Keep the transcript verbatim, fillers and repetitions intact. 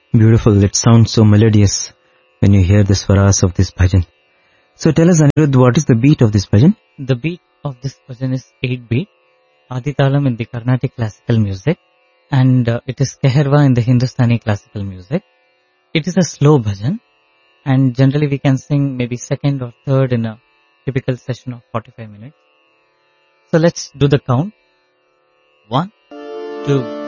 Beautiful. It sounds so melodious when you hear the swaras of this bhajan. So tell us, Anirudh, what is the beat of this bhajan? The beat of this bhajan is eight beat, Aditalam in the Carnatic classical music, and uh, it is Keherwa in the Hindustani classical music. It is a slow bhajan, and generally we can sing maybe second or third in a typical session of forty-five minutes. So let's do the count. One, two,